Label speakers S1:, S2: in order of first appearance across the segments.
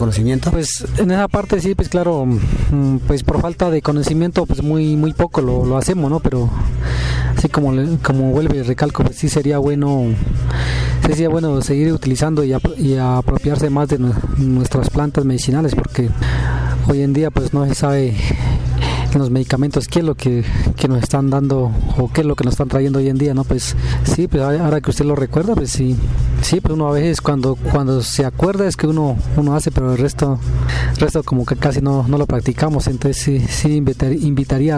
S1: conocimiento?
S2: Pues en esa parte sí, pues claro, pues por falta de conocimiento pues muy poco lo hacemos, ¿no? Pero así como vuelve y recalco, pues sí sería bueno seguir utilizando y apropiarse más de nuestras plantas medicinales, porque hoy en día pues no se sabe en los medicamentos qué es lo que nos están dando o qué es lo que nos están trayendo hoy en día, ¿no? Pues sí, pues ahora que usted lo recuerda, pues sí, pues uno a veces cuando se acuerda es que uno hace, pero el resto como que casi no lo practicamos. Entonces sí invitaría a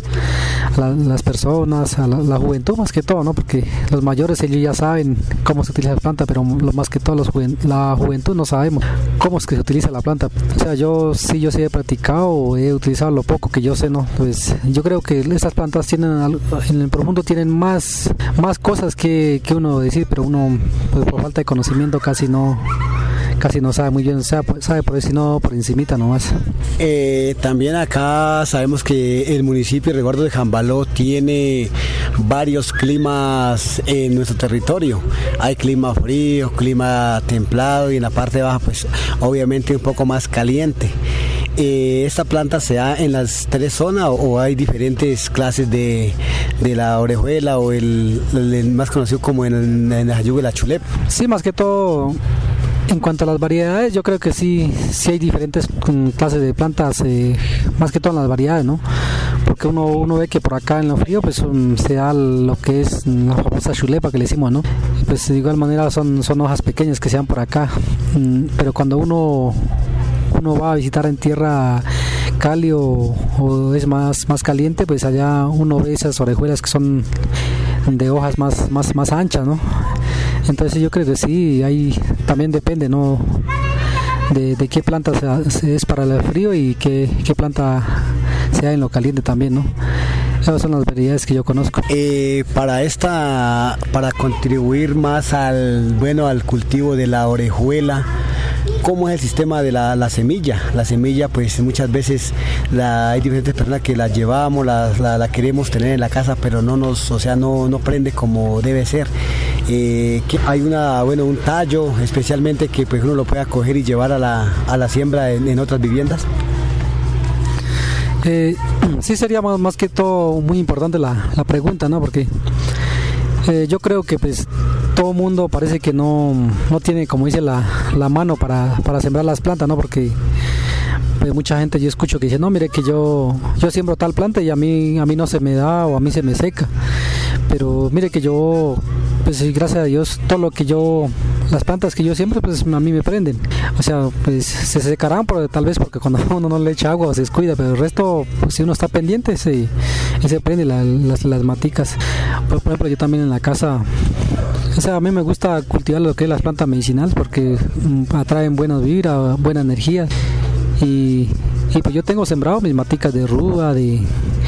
S2: las personas, a la juventud más que todo, ¿no? Porque los mayores ellos ya saben cómo se utiliza la planta, pero lo más que todo la juventud no sabemos cómo es que se utiliza la planta. O sea, yo sí he practicado, he utilizado lo poco que yo sé, ¿no? Pues yo creo que estas plantas tienen en el profundo tienen más cosas que uno decir, pero uno pues por falta de conocimiento casi no sabe muy bien, sabe por eso, sino por encimita nomás.
S1: También acá sabemos que el municipio de Resguardo de Jambaló tiene varios climas en nuestro territorio. Hay clima frío, clima templado y en la parte baja pues obviamente un poco más caliente. ¿Esta planta se da en las tres zonas o hay diferentes clases de la orejuela o el más conocido como en el Jayugo de la Chulep?
S2: Sí, más que todo, en cuanto a las variedades, yo creo que sí hay diferentes clases de plantas, más que todo en las variedades, ¿no? Porque uno ve que por acá en lo frío pues se da lo que es la famosa chulepa que le decimos, ¿no? Pues de igual manera son hojas pequeñas que se dan por acá, pero cuando uno va a visitar en tierra cálida o es más caliente, pues allá uno ve esas orejuelas que son de hojas más anchas, ¿no? Entonces yo creo que sí, ahí también depende, ¿no? De qué planta es para el frío y qué planta sea en lo caliente también, ¿no? Esas son las variedades que yo conozco.
S1: Para contribuir más al cultivo de la orejuela, ¿cómo es el sistema de la semilla? La semilla, pues muchas veces hay diferentes personas que la llevamos, la queremos tener en la casa, pero no prende como debe ser. Hay un tallo especialmente que pues uno lo pueda coger y llevar a la siembra en otras viviendas.
S2: Sí sería más que todo muy importante la pregunta, ¿no? Porque yo creo que pues todo mundo parece que no tiene, como dice, la mano para sembrar las plantas, ¿no? Porque pues mucha gente yo escucho que dice, no, mire que yo siembro tal planta y a mí no se me da o a mí se me seca, pero mire que yo, pues gracias a Dios, las plantas que yo siembro pues a mí me prenden. O sea, pues se secarán tal vez porque cuando uno no le echa agua se descuida, pero el resto, pues si uno está pendiente se prende las maticas. Por ejemplo, yo también en la casa, o sea, a mí me gusta cultivar lo que es las plantas medicinales porque atraen buenas vibras, buena energía. Y pues yo tengo sembrado mis maticas de ruda, de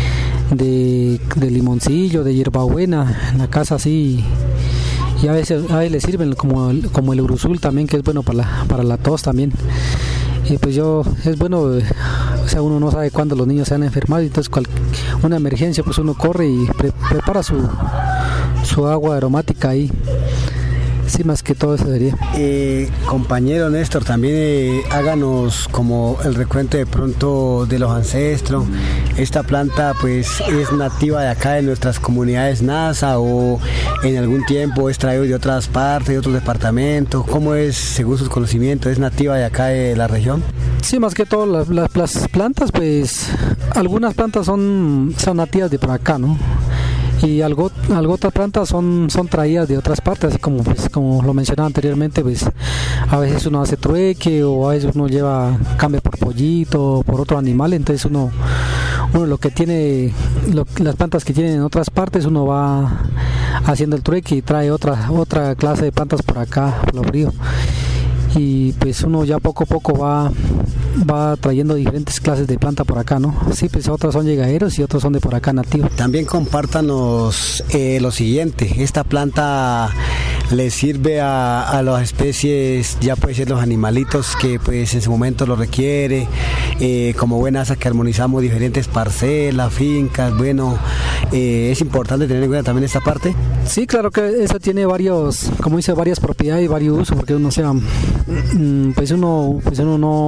S2: limoncillo, de hierbabuena en la casa así. Y a veces le sirven como el Urusul también, que es bueno para la tos también. Y pues es bueno, o sea, uno no sabe cuándo los niños se van a enfermar, entonces una emergencia pues uno corre y prepara su agua aromática ahí. Sí, más que todo eso sería.
S1: Compañero Néstor, también háganos como el recuento de pronto de los ancestros. ¿Esta planta pues es nativa de acá de nuestras comunidades NASA o en algún tiempo es traído de otras partes, de otros departamentos? ¿Cómo es según sus conocimientos? ¿Es nativa de acá de la región?
S2: Sí, más que todo las plantas, pues algunas plantas son nativas de por acá, ¿no? Y otras plantas son traídas de otras partes, así como lo mencionaba anteriormente, pues a veces uno hace trueque o a veces uno cambia por pollito, por otro animal, entonces uno las plantas que tienen en otras partes uno va haciendo el trueque y trae otra clase de plantas por acá, por lo frío. Y pues uno ya poco a poco va trayendo diferentes clases de planta por acá, ¿no? Sí, pues otras son llegaderos y otros son de por acá nativos.
S1: También compártanos lo siguiente, esta planta le sirve a las especies, ya puede ser los animalitos que pues en su momento lo requiere, como buena asa que armonizamos diferentes parcelas, fincas, es importante tener en cuenta también esta parte.
S2: Sí, claro que eso tiene varias propiedades y varios usos, porque uno no